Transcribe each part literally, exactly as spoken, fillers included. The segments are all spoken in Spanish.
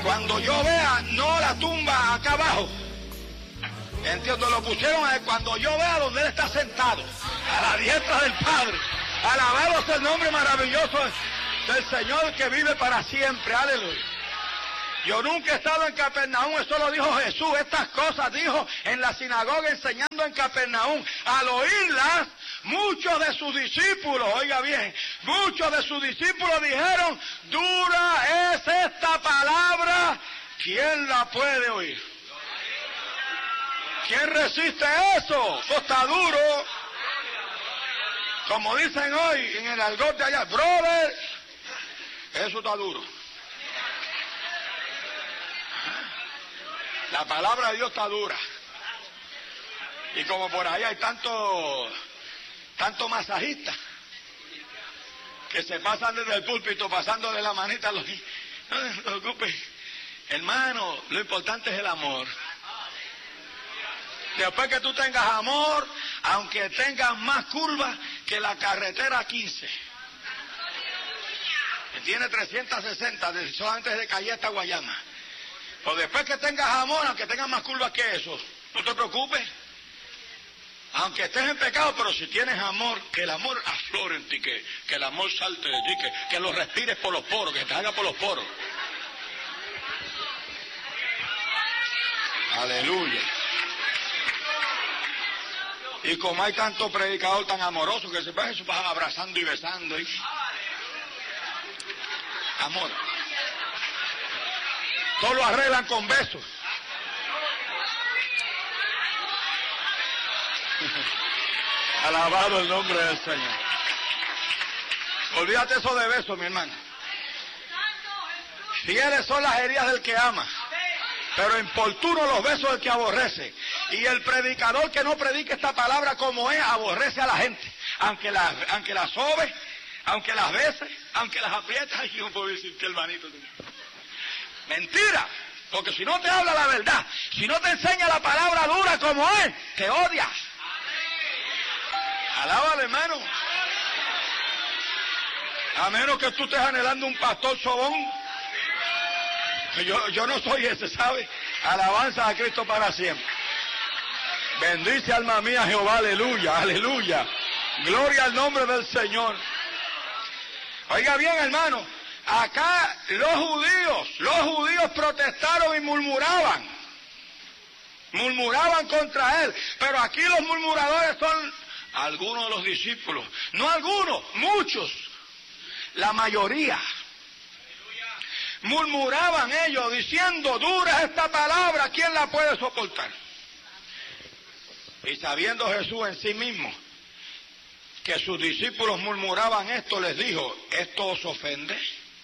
Cuando yo vea, no la tumba acá abajo. Entiendo, lo pusieron a él cuando yo vea donde él está sentado, a la diestra del Padre. Alabado sea el nombre maravilloso del Señor que vive para siempre. Aleluya. Yo nunca he estado en Capernaum, eso lo dijo Jesús. Estas cosas dijo en la sinagoga enseñando en Capernaum. Al oírlas, muchos de sus discípulos, oiga bien, muchos de sus discípulos dijeron, dura es esta palabra, ¿quién la puede oír? ¿Quién resiste eso? Eso está duro. Como dicen hoy en el argot de allá, brother, eso está duro. La palabra de Dios está dura. Y como por ahí hay tanto, tanto masajistas que se pasan desde el púlpito, pasando de la manita a los... No se preocupe, hermano, lo importante es el amor. Después que tú tengas amor, aunque tengas más curvas que la carretera quince, que tiene trescientos sesenta, solamente desde Calle hasta Guayama. O después que tengas amor, aunque tengas más curvas que eso, no te preocupes. Aunque estés en pecado, pero si tienes amor, que el amor aflore en ti, que, que el amor salte de ti, que, que lo respires por los poros, que te haga por los poros. Aleluya. Y como hay tanto predicador tan amoroso que se pasan abrazando y besando. ¿Y? Amor. Todo lo arreglan con besos. Alabado el nombre del Señor. Olvídate eso de besos, mi hermano. Fieles son las heridas del que ama, pero importunos los besos del que aborrece. Y el predicador que no predique esta palabra como es, aborrece a la gente. Aunque las aunque la sobe, aunque las bese, aunque las aprieta. Ay, yo no puedo decirte, hermanito. Mentira. Porque si no te habla la verdad, si no te enseña la palabra dura como es, te odia. Alábalo, hermano. A menos que tú estés anhelando un pastor sobón. Yo, yo no soy ese, ¿sabe? Alabanza a Cristo para siempre. Bendice alma mía Jehová, aleluya, aleluya. Gloria al nombre del Señor. Oiga bien, hermano, acá los judíos, los judíos protestaron y murmuraban. Murmuraban contra él, pero aquí los murmuradores son algunos de los discípulos. No algunos, muchos. La mayoría. Murmuraban ellos diciendo, dura es esta palabra, ¿quién la puede soportar? Y sabiendo Jesús en sí mismo que sus discípulos murmuraban esto, les dijo, ¿esto os ofende?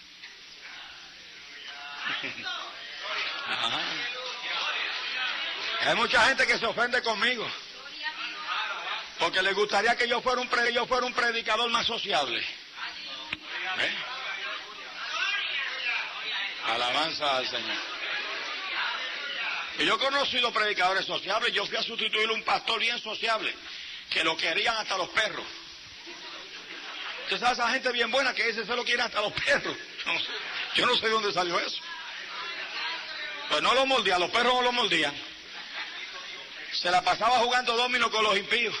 Ajá. Hay mucha gente que se ofende conmigo porque les gustaría que yo fuera un, pre, yo fuera un predicador más sociable. ¿Eh? Alabanza al Señor. Y yo he conocido predicadores sociables. Yo fui a sustituir a un pastor bien sociable que lo querían hasta los perros. Usted sabe, esa gente bien buena que dice se lo quieren hasta los perros. Yo no sé, yo no sé de dónde salió eso. Pues no lo moldían, los perros no lo moldían. Se la pasaba jugando domino con los impíos.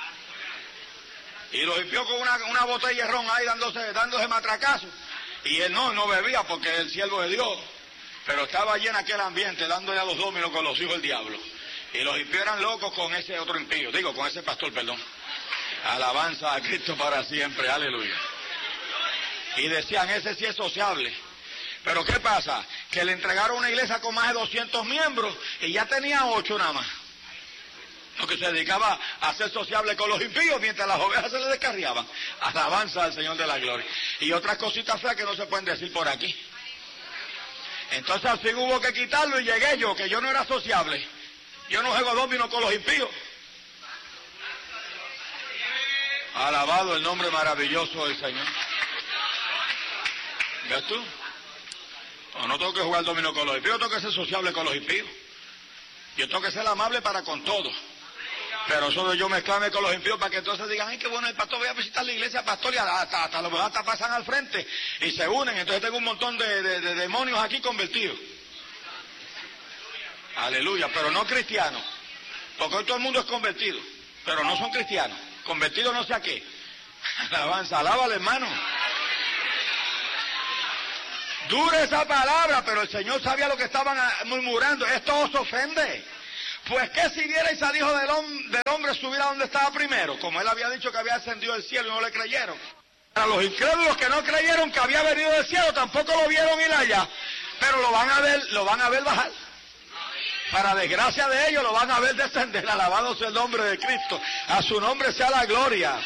Y los impíos con una, una botella de ron ahí dándose, dándose matracazos. Y él no, no bebía porque es el siervo de Dios. Pero estaba allí en aquel ambiente dándole a los dominos con los hijos del diablo. Y los impíos eran locos con ese otro impío. Digo, con ese pastor, perdón. Alabanza a Cristo para siempre, aleluya. Y decían, ese sí es sociable. Pero ¿qué pasa? Que le entregaron una iglesia con más de doscientos miembros y ya tenía ocho nada más. Porque se dedicaba a ser sociable con los impíos mientras las ovejas se le descarriaban. Alabanza al Señor de la gloria. Y otras cositas feas que no se pueden decir por aquí. Entonces al fin hubo que quitarlo y llegué yo, que yo no era sociable. Yo no juego domino con los impíos. Alabado el nombre maravilloso del Señor. ¿Ves tú? No, no tengo que jugar domino con los impíos, tengo que ser sociable con los impíos. Yo tengo que ser amable para con todos. Pero solo yo mezclarme con los impíos para que entonces digan, ay, qué bueno el pastor, voy a visitar la iglesia, pastor, y hasta, hasta los hasta pasan al frente y se unen. Entonces tengo un montón de, de, de demonios aquí convertidos. Aleluya, pero no cristianos. Porque hoy todo el mundo es convertido, pero no son cristianos. Convertidos no sé a qué. Alabanza, alábale, hermano. Dura esa palabra, pero el Señor sabía lo que estaban murmurando. Esto os ofende. Pues que si vierais al Hijo del, hom del Hombre subir a donde estaba primero, como él había dicho que había ascendido del cielo y no le creyeron. A los incrédulos que no creyeron que había venido del cielo, tampoco lo vieron ir allá, pero lo van a ver, lo van a ver bajar. Para desgracia de ellos, lo van a ver descender. Alabado sea el nombre de Cristo. A su nombre sea la gloria.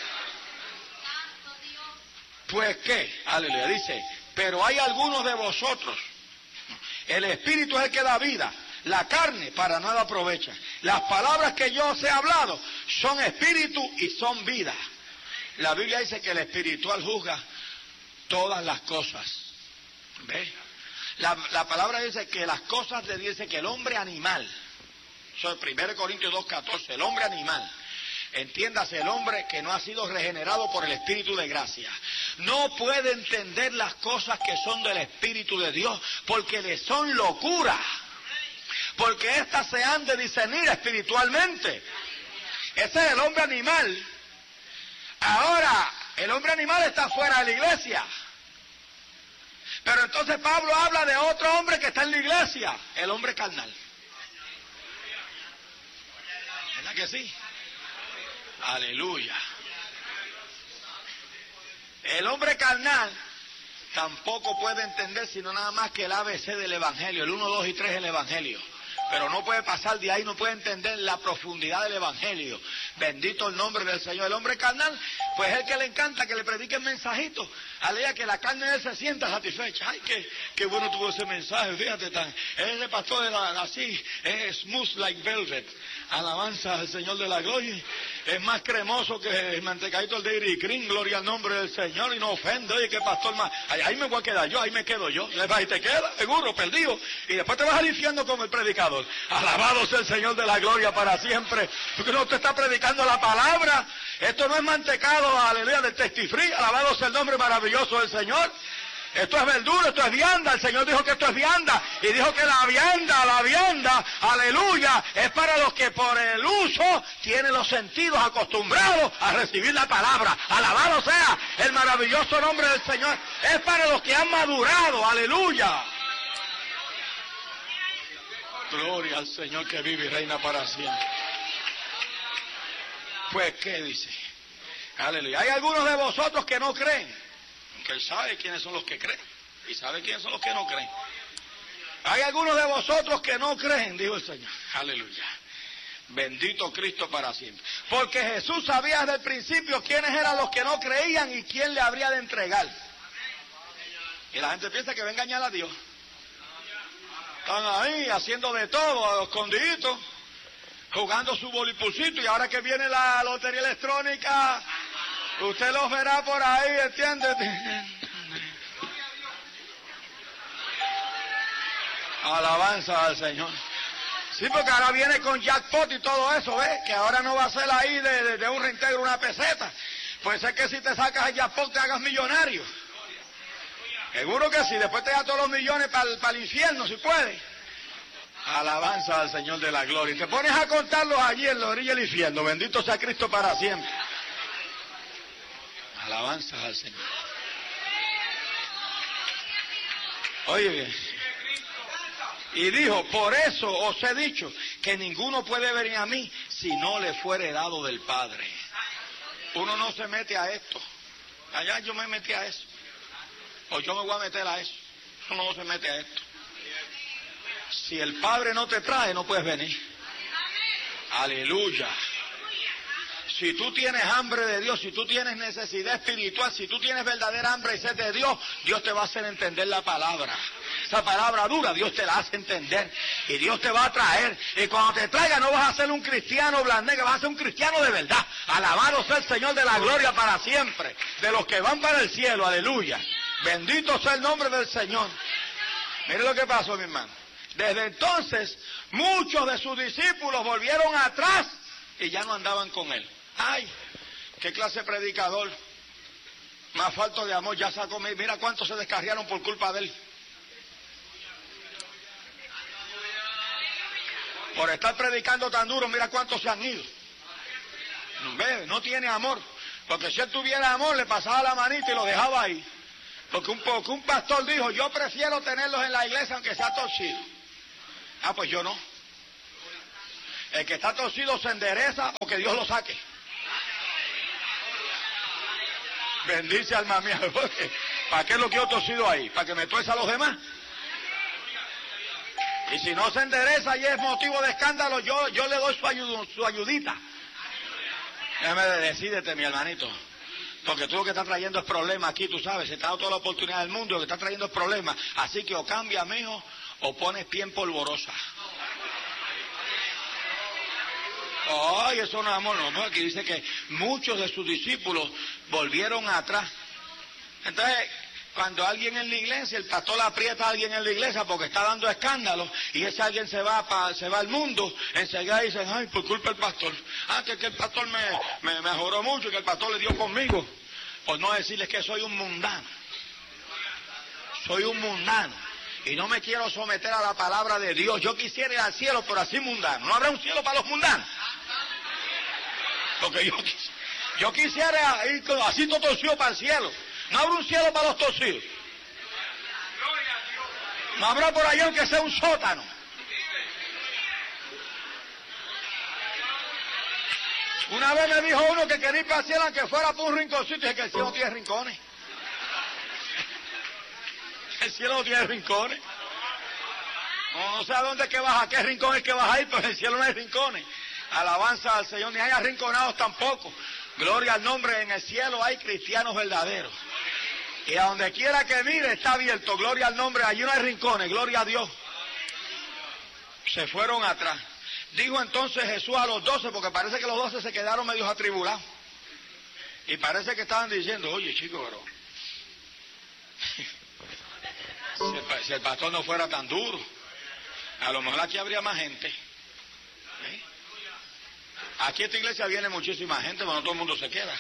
Pues qué, aleluya, dice, pero hay algunos de vosotros. El Espíritu es el que da vida. La carne para nada aprovecha. Las palabras que yo os he hablado son espíritu y son vida. La Biblia dice que el espiritual juzga todas las cosas. ¿Ves? La, la palabra dice que las cosas de Dios, dice que el hombre animal, eso es primero Corintios dos catorce, el hombre animal, entiéndase, el hombre que no ha sido regenerado por el Espíritu de gracia, no puede entender las cosas que son del Espíritu de Dios, porque le son locura, porque éstas se han de discernir espiritualmente. Ese es el hombre animal. Ahora, el hombre animal está fuera de la iglesia. Pero entonces Pablo habla de otro hombre que está en la iglesia, el hombre carnal. ¿Verdad que sí? Aleluya. El hombre carnal tampoco puede entender sino nada más que el A B C del Evangelio, el uno, dos y tres del Evangelio. Pero no puede pasar de ahí, no puede entender la profundidad del Evangelio. Bendito el nombre del Señor. El hombre carnal, pues es el que le encanta que le prediquen mensajitos. Aleluya, que la carne de él se sienta satisfecha. Ay, qué, qué bueno tuvo ese mensaje, fíjate, tan, ese pastor era así, es smooth like velvet. Alabanza al Señor de la gloria. Es más cremoso que el mantecadito del Dairy Cream, gloria al nombre del Señor, y no ofende. Oye, qué pastor más, ahí, ahí me voy a quedar yo, ahí me quedo yo. Y te quedas, seguro, perdido. Y después te vas al infierno como el predicador. Alabado sea el Señor de la gloria para siempre. Porque no te está predicando la palabra. Esto no es mantecado, aleluya, del testifree. Alabado sea el nombre maravilloso del Señor. Esto es verdura, esto es vianda. El Señor dijo que esto es vianda. Y dijo que la vianda, la vianda, aleluya, es para los que por el uso tienen los sentidos acostumbrados a recibir la palabra. Alabado sea el maravilloso nombre del Señor. Es para los que han madurado, aleluya. Gloria al Señor que vive y reina para siempre. Pues, ¿qué dice? Aleluya. Hay algunos de vosotros que no creen. Que él sabe quiénes son los que creen. Y sabe quiénes son los que no creen. Hay algunos de vosotros que no creen, dijo el Señor. Aleluya. Bendito Cristo para siempre. Porque Jesús sabía desde el principio quiénes eran los que no creían y quién le habría de entregar. Y la gente piensa que va a engañar a Dios. Están ahí haciendo de todo, a los escondiditos, jugando su bolipulcito, y ahora que viene la lotería electrónica, usted los verá por ahí, ¿entiende? Alabanza al Señor. Sí, porque ahora viene con jackpot y todo eso, ¿ves? Que ahora no va a ser ahí de, de, de un reintegro una peseta. Puede ser que si te sacas el jackpot te hagas millonario. Seguro que sí, después te da todos los millones para pa el infierno, si puede. Alabanza al Señor de la gloria. Y te pones a contarlos allí en la orilla del infierno. Bendito sea Cristo para siempre. Alabanza al Señor. Oye bien. Y dijo, por eso os he dicho que ninguno puede venir a mí si no le fuere dado del Padre. Uno no se mete a esto. Allá yo me metí a eso. O yo me voy a meter a eso. Uno no se mete a esto. Si el Padre no te trae, no puedes venir. Aleluya. Si tú tienes hambre de Dios, si tú tienes necesidad espiritual, si tú tienes verdadera hambre y sed de Dios, Dios te va a hacer entender la palabra. Esa palabra dura, Dios te la hace entender. Y Dios te va a traer. Y cuando te traiga no vas a ser un cristiano blandengue, vas a ser un cristiano de verdad. Alabado sea el Señor de la gloria para siempre. De los que van para el cielo, aleluya. Bendito sea el nombre del Señor. Mire lo que pasó, mi hermano. Desde entonces, muchos de sus discípulos volvieron atrás y ya no andaban con él. ¡Ay! ¡Qué clase de predicador! Más falto de amor, ya sacó. Mira cuántos se descarriaron por culpa de él. Por estar predicando tan duro, mira cuántos se han ido. ¿Ve? No tiene amor. Porque si él tuviera amor, le pasaba la manita y lo dejaba ahí. Porque un, porque un pastor dijo, yo prefiero tenerlos en la iglesia aunque sea torcido. Ah, pues yo no. El que está torcido se endereza o que Dios lo saque. Bendice alma mía. ¿Para qué lo quiero torcido ahí? ¿Para que me tuerza a los demás? Y si no se endereza y es motivo de escándalo, yo, yo le doy su, ayud, su ayudita. Déjame decídete, mi hermanito. Porque tú lo que estás trayendo es problema aquí, tú sabes. Se te ha dado toda la oportunidad del mundo, lo que estás trayendo es problema. Así que o cambia, mijo, o pones pie en polvorosa. Ay, eso no es amor, no. Aquí dice que muchos de sus discípulos volvieron atrás. Entonces, cuando alguien en la iglesia, el pastor aprieta a alguien en la iglesia porque está dando escándalo, y ese alguien se va pa, se va al mundo, enseguida dicen, ay, por culpa del pastor. Ah, que, que el pastor me, me mejoró mucho, que el pastor le dio conmigo. Por no decirles que soy un mundano. Soy un mundano. Y no me quiero someter a la palabra de Dios. Yo quisiera ir al cielo, pero así mundano. ¿No habrá un cielo para los mundanos? Porque yo, yo quisiera ir así todo torcido para el cielo. ¿No habrá un cielo para los torcidos? ¿No habrá por allá aunque sea un sótano? Una vez me dijo uno que quería ir para el cielo aunque fuera por un rinconcito, y dije que el cielo no tiene rincones. El cielo no tiene rincones. No, no sé a dónde es que vas, a qué rincón es que vas a ir, pero en el cielo no hay rincones. Alabanza al Señor, ni hay arrinconados tampoco. Gloria al nombre, en el cielo hay cristianos verdaderos. Y a donde quiera que mire está abierto, gloria al nombre, allí no hay rincones, gloria a Dios. Se fueron atrás. Dijo entonces Jesús a los doce, porque parece que los doce se quedaron medios atribulados. Y parece que estaban diciendo, oye chico, pero si el, si el pastor no fuera tan duro, a lo mejor aquí habría más gente. ¿Eh? Aquí a esta iglesia viene muchísima gente, pero no todo el mundo se queda.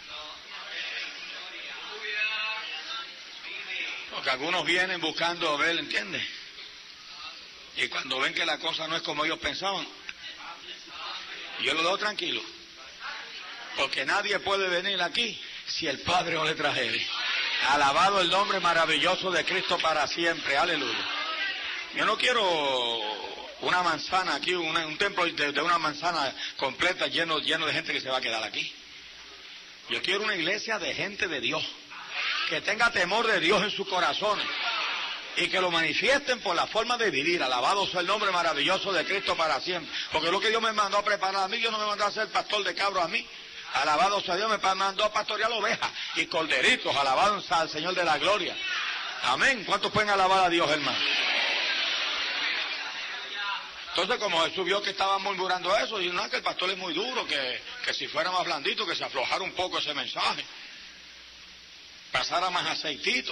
Porque algunos vienen buscando ver, ¿entiendes? Y cuando ven que la cosa no es como ellos pensaban, yo lo dejo tranquilo. Porque nadie puede venir aquí si el Padre no le trajere. Alabado el nombre maravilloso de Cristo para siempre, aleluya. Yo no quiero una manzana aquí, una, un templo de, de una manzana completa lleno, lleno de gente que se va a quedar aquí. Yo quiero una iglesia de gente de Dios, que tenga temor de Dios en sus corazones y que lo manifiesten por la forma de vivir. Alabado sea el nombre maravilloso de Cristo para siempre. Porque lo que Dios me mandó a preparar a mí, Dios no me mandó a ser pastor de cabros a mí. Alabado sea Dios, me mandó a pastorear ovejas y corderitos. Alabado sea el Señor de la gloria. Amén. ¿Cuántos pueden alabar a Dios, hermano? Entonces, como Jesús vio que estaban murmurando eso, dijo, no, que el pastor es muy duro, que, que si fuera más blandito, que se aflojara un poco ese mensaje, pasara más aceitito.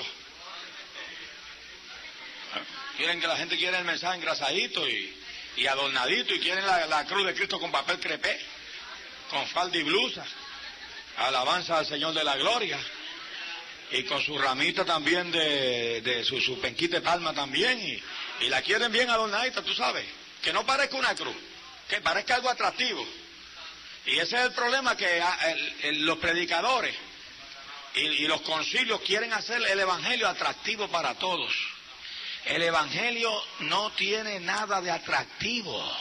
Quieren que la gente quiere el mensaje engrasadito y, y adornadito, y quieren la, la cruz de Cristo con papel crepé, con falda y blusa. Alabanza al Señor de la gloria. Y con su ramita también de, de su, su penquita de palma también, y, y la quieren bien adornadita, tú sabes. Que no parezca una cruz, que parezca algo atractivo. Y ese es el problema, que el, el, los predicadores y, y los concilios quieren hacer el evangelio atractivo para todos. El evangelio no tiene nada de atractivo.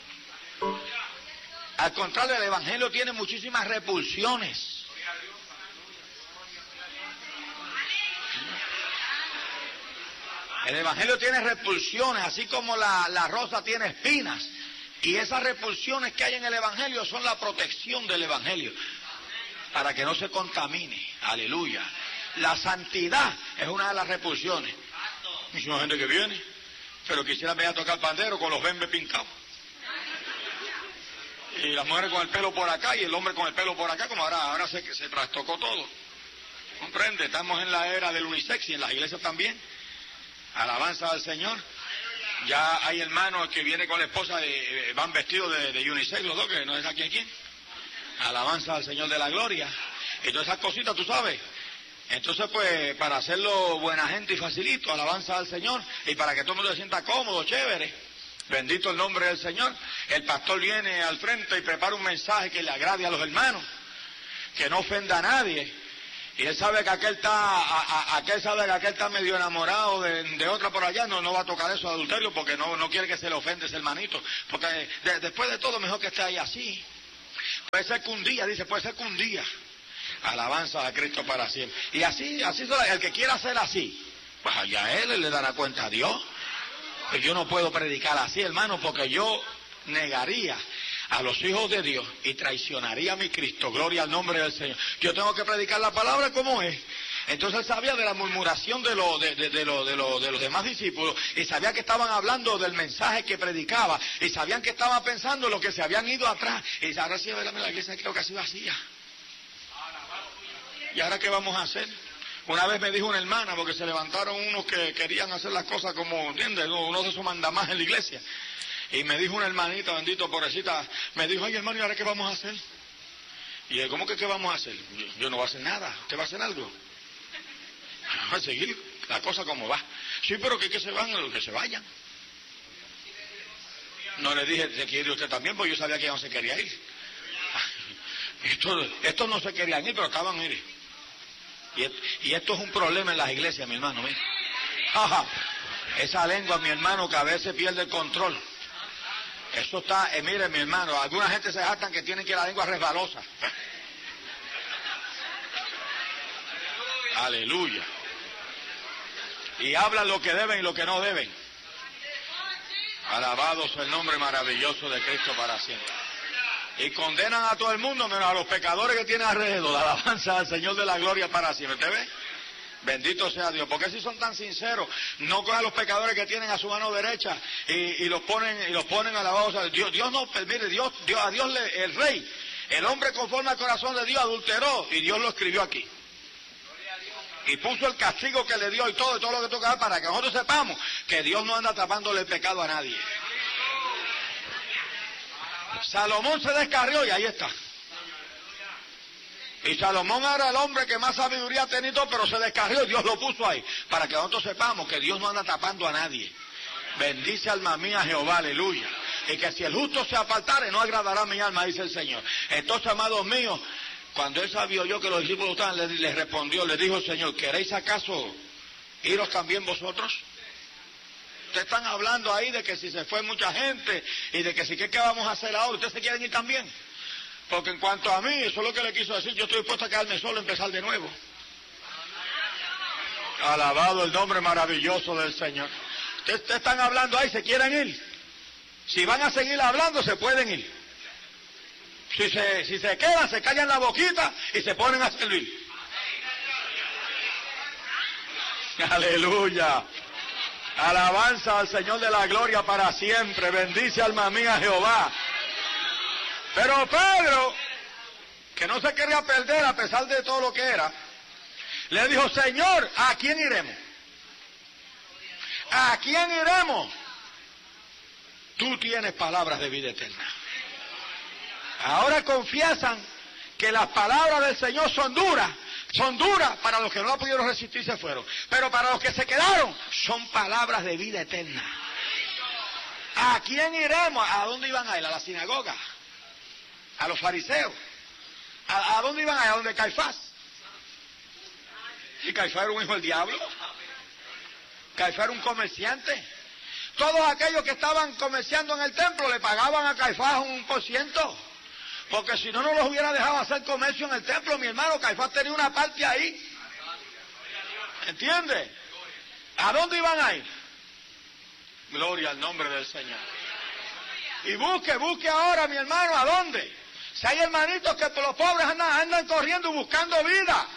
Al contrario, el evangelio tiene muchísimas repulsiones. El evangelio tiene repulsiones, así como la, la rosa tiene espinas. Y esas repulsiones que hay en el evangelio son la protección del evangelio, para que no se contamine. Aleluya. La santidad es una de las repulsiones. Mucha gente que viene, pero quisiera ver a tocar pandero con los bembes pincados. Y las mujeres con el pelo por acá y el hombre con el pelo por acá, como ahora, ahora se, se trastocó todo. ¿Comprende? Estamos en la era del unisex y en las iglesias también. Alabanza al Señor. Ya hay hermanos que vienen con la esposa, de, van vestidos de, de unisex, los dos, que no es aquí a quién. Alabanza al Señor de la gloria. Y todas esas cositas, tú sabes. Entonces, pues, para hacerlo buena gente y facilito, alabanza al Señor, y para que todo el mundo se sienta cómodo, chévere. Bendito el nombre del Señor. El pastor viene al frente y prepara un mensaje que le agrade a los hermanos, que no ofenda a nadie. Y él sabe que aquel está, a, a, aquel sabe que aquel está medio enamorado de, de otra por allá, no, no va a tocar eso de adulterio porque no, no quiere que se le ofende ese hermanito. Porque de, después de todo mejor que esté ahí así. Puede ser que un día, dice, puede ser que un día. Alabanza a Cristo para siempre. Y así, así el que quiera hacer así, pues allá él, él le dará cuenta a Dios. Pues yo no puedo predicar así, hermano, porque yo negaría a los hijos de Dios y traicionaría a mi Cristo. Gloria al nombre del Señor. Yo tengo que predicar la palabra como es. Entonces él sabía de la murmuración de, lo, de, de, de, lo, de, lo, de los demás discípulos, y sabía que estaban hablando del mensaje que predicaba, y sabían que estaban pensando en lo que se habían ido atrás. Y dice, ahora sí, la iglesia creo que ha sido vacía. ¿Y ahora qué vamos a hacer? Una vez me dijo una hermana, porque se levantaron unos que querían hacer las cosas como, ¿entiendes? Uno de esos mandamás en la iglesia. Y me dijo una hermanita, bendito, pobrecita, me dijo, ay hermano, ¿y ahora qué vamos a hacer? Y yo, ¿cómo que qué vamos a hacer? Yo, yo no voy a hacer nada. ¿Usted va a hacer algo? Va a seguir la cosa como va. Sí, pero que, que se van, que se vayan. No le dije, ¿se quiere ir usted también? Porque yo sabía que ella no se quería ir. Estos esto no se querían ir, pero estaban, mire. Y, y esto es un problema en las iglesias, mi hermano, mire. Ajá. Esa lengua, mi hermano, que a veces pierde el control. Eso está, eh, mire, mi hermano, alguna gente se jactan que tienen que la lengua resbalosa. Aleluya. Y hablan lo que deben y lo que no deben. Alabado sea el nombre maravilloso de Cristo para siempre. Y condenan a todo el mundo, menos a los pecadores que tienen alrededor. La alabanza al Señor de la gloria para siempre. ¿Te ve? Bendito sea Dios. Porque si son tan sinceros, no cogen a los pecadores que tienen a su mano derecha y, y los ponen y los ponen alabados a Dios. Dios no, mire, Dios, Dios, a Dios le, el rey, el hombre conforme al corazón de Dios adulteró y Dios lo escribió aquí. Y puso el castigo que le dio y todo, y todo lo que toca para que nosotros sepamos que Dios no anda tapándole el pecado a nadie. Salomón se descarrió y ahí está. Y Salomón era el hombre que más sabiduría ha tenido, pero se descarrió y Dios lo puso ahí, para que nosotros sepamos que Dios no anda tapando a nadie. Bendice alma mía Jehová, aleluya. Y que si el justo se apartare, no agradará a mi alma, dice el Señor. Entonces, amados míos, cuando él sabía yo que los discípulos estaban, le, le respondió, le dijo el Señor, ¿queréis acaso iros también vosotros? Ustedes están hablando ahí de que si se fue mucha gente y de que si qué, qué vamos a hacer ahora, ¿ustedes se quieren ir también? Porque en cuanto a mí, eso es lo que le quiso decir, yo estoy dispuesto a quedarme solo y empezar de nuevo. Alabado el nombre maravilloso del Señor. Ustedes, ustedes están hablando ahí, ¿se quieren ir? Si van a seguir hablando, se pueden ir. Si se, si se quedan, se callan la boquita y se ponen a servir. Aleluya. Alabanza al Señor de la gloria para siempre. Bendice alma mía Jehová. Pero Pedro, que no se quería perder a pesar de todo lo que era, le dijo, Señor, ¿a quién iremos? ¿A quién iremos? Tú tienes palabras de vida eterna. Ahora confiesan que las palabras del Señor son duras, son duras para los que no la pudieron resistir y se fueron, pero para los que se quedaron son palabras de vida eterna. ¿A quién iremos? ¿A dónde iban a ir? ¿A la sinagoga? ¿A los fariseos? ¿A, a dónde iban a ir? ¿A dónde Caifás? ¿Y Caifás era un hijo del diablo? ¿Caifás era un comerciante? Todos aquellos que estaban comerciando en el templo le pagaban a Caifás un por ciento. Porque si no, no los hubiera dejado hacer comercio en el templo, mi hermano. Caifás tenía una parte ahí. ¿Entiende? ¿A dónde iban a ir? Gloria al nombre del Señor. Y busque, busque ahora, mi hermano, ¿a dónde? Si hay hermanitos que por los pobres andan, andan corriendo buscando vida.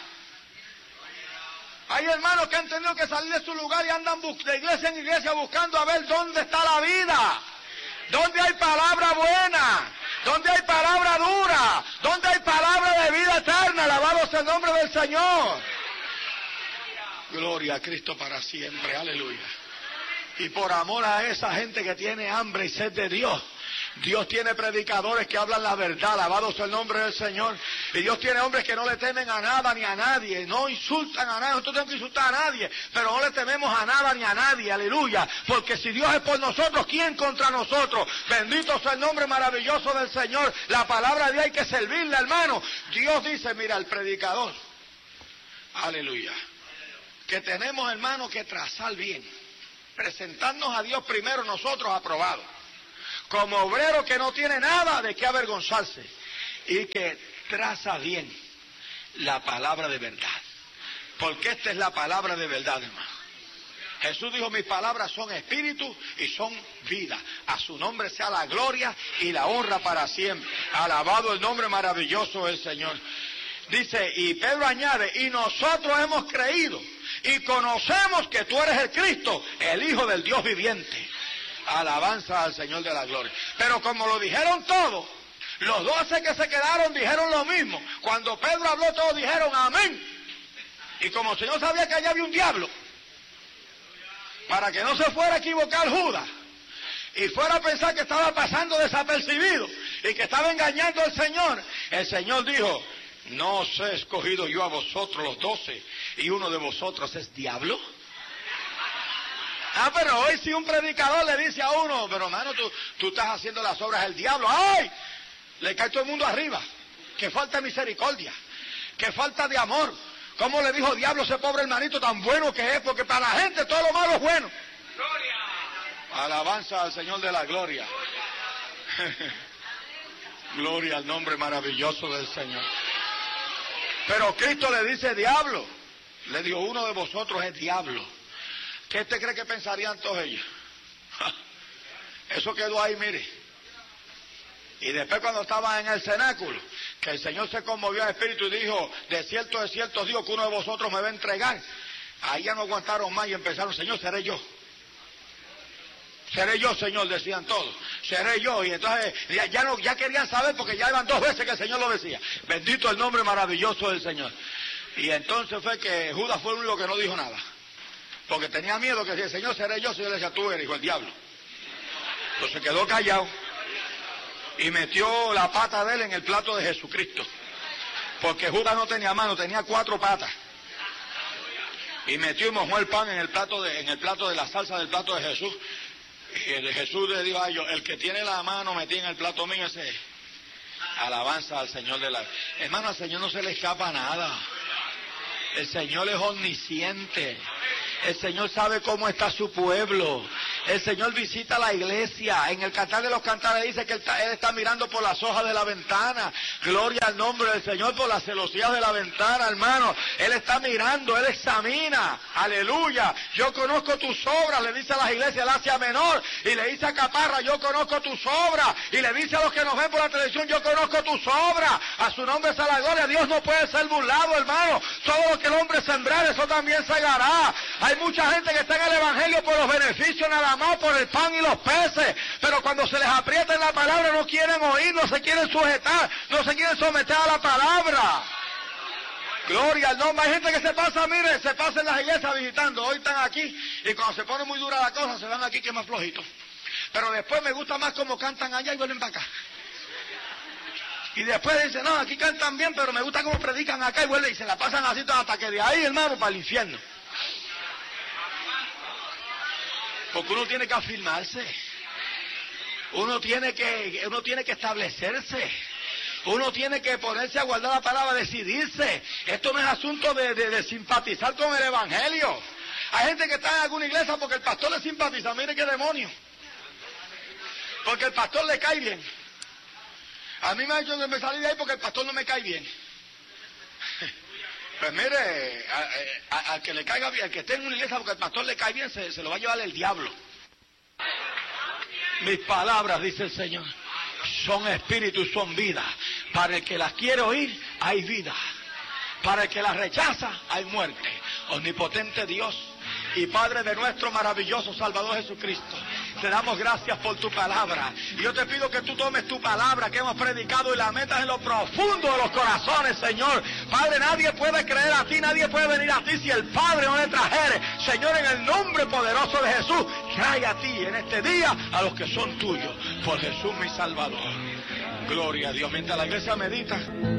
Hay hermanos que han tenido que salir de su lugar y andan de iglesia en iglesia buscando a ver dónde está la vida. Dónde hay palabra buena. Dónde hay palabra dura. Dónde hay palabra de vida eterna. Alabado sea el nombre del Señor. Gloria a Cristo para siempre. Aleluya. Y por amor a esa gente que tiene hambre y sed de Dios, Dios tiene predicadores que hablan la verdad, alabado sea el nombre del Señor. Y Dios tiene hombres que no le temen a nada ni a nadie, no insultan a nadie. Nosotros tenemos que insultar a nadie, pero no le tememos a nada ni a nadie, aleluya. Porque si Dios es por nosotros, ¿quién contra nosotros? Bendito sea el nombre maravilloso del Señor. La palabra de Dios hay que servirla, hermano. Dios dice, mira, el predicador, aleluya, que tenemos, hermano, que trazar bien, presentarnos a Dios primero nosotros aprobados, como obrero que no tiene nada de qué avergonzarse y que traza bien la palabra de verdad. Porque esta es la palabra de verdad, hermano. Jesús dijo, mis palabras son espíritu y son vida. A su nombre sea la gloria y la honra para siempre. Alabado el nombre maravilloso del Señor. Dice, y Pedro añade, y nosotros hemos creído y conocemos que tú eres el Cristo, el Hijo del Dios viviente. Alabanza al Señor de la gloria. Pero como lo dijeron todos, los doce que se quedaron dijeron lo mismo. Cuando Pedro habló, todos dijeron amén. Y como el Señor sabía que allá había un diablo, para que no se fuera a equivocar Judas y fuera a pensar que estaba pasando desapercibido y que estaba engañando al Señor, el Señor dijo, ¿no os he escogido yo a vosotros los doce y uno de vosotros es diablo? Ah, pero hoy si un predicador le dice a uno, pero hermano, tú, tú estás haciendo las obras del diablo, ¡ay! Le cae todo el mundo arriba. Que falta de misericordia, que falta de amor. ¿Cómo le dijo diablo a ese pobre hermanito tan bueno que es? Porque para la gente todo lo malo es bueno. ¡Gloria! Alabanza al Señor de la gloria. Gloria al nombre maravilloso del Señor. Pero Cristo le dice diablo. Le dijo, uno de vosotros es diablo. ¿Qué usted cree que pensarían todos ellos? Eso quedó ahí, mire. Y después cuando estaba en el cenáculo, que el Señor se conmovió en espíritu y dijo, de cierto, de cierto digo que uno de vosotros me va a entregar. Ahí ya no aguantaron más y empezaron, Señor, seré yo. Seré yo, Señor, decían todos. Seré yo. Y entonces ya, ya, no, ya querían saber porque ya iban dos veces que el Señor lo decía. Bendito el nombre maravilloso del Señor. Y entonces fue que Judas fue el único que no dijo nada. Porque tenía miedo que si el Señor seré yo, el Señor le decía, tú eres hijo del diablo. Entonces quedó callado y metió la pata de él en el plato de Jesucristo. Porque Judas no tenía mano, tenía cuatro patas. Y metió y mojó el pan en el plato de, en el plato de la salsa del plato de Jesús. Y el Jesús le dijo a ellos, el que tiene la mano metida en el plato mío, ese alabanza al Señor de la... Hermano, al Señor no se le escapa nada. El Señor es omnisciente. El Señor sabe cómo está su pueblo. El Señor visita la iglesia. En el Cantar de los Cantares dice que Él está, él está mirando por las hojas de la ventana. Gloria al nombre del Señor por las celosías de la ventana, hermano. Él está mirando, Él examina. Aleluya. Yo conozco tus obras, le dice a las iglesias del Asia Menor. Y le dice a Caparra, yo conozco tus obras. Y le dice a los que nos ven por la televisión, yo conozco tus obras. A su nombre sea la gloria. Dios no puede ser burlado, hermano. Todo lo que el hombre sembrar, eso también segará. Hay mucha gente que está en el Evangelio por los beneficios nada más, por el pan y los peces, pero cuando se les aprieta en la palabra no quieren oír, no se quieren sujetar, no se quieren someter a la palabra. Gloria al nombre. Hay gente que se pasa, mire, se pasa en las iglesias visitando, hoy están aquí, y cuando se pone muy dura la cosa, se van aquí que es más flojito. Pero después me gusta más como cantan allá y vuelven para acá. Y después dicen, no, aquí cantan bien, pero me gusta cómo predican acá y vuelven y se la pasan así hasta que de ahí, hermano, para el infierno. Porque uno tiene que afirmarse, uno tiene que, uno tiene que establecerse, uno tiene que ponerse a guardar la palabra, decidirse. Esto no es asunto de, de, de simpatizar con el Evangelio. Hay gente que está en alguna iglesia porque el pastor le simpatiza, mire qué demonio. Porque el pastor le cae bien. A mí me ha dicho que me salí de ahí porque el pastor no me cae bien. Pues mire, al que le caiga bien, al que esté en una iglesia porque el pastor le cae bien, se, se lo va a llevar el diablo. Mis palabras, dice el Señor, son espíritu y son vida. Para el que las quiere oír, hay vida. Para el que las rechaza, hay muerte. Omnipotente Dios y Padre de nuestro maravilloso Salvador Jesucristo, Te damos gracias por tu palabra. Y yo te pido que tú tomes tu palabra que hemos predicado y la metas en lo profundo de los corazones, Señor. Padre, nadie puede creer a ti, nadie puede venir a ti si el Padre no le trajere. Señor, en el nombre poderoso de Jesús, trae a ti en este día a los que son tuyos. Por Jesús mi Salvador. Gloria a Dios. Mientras la iglesia medita.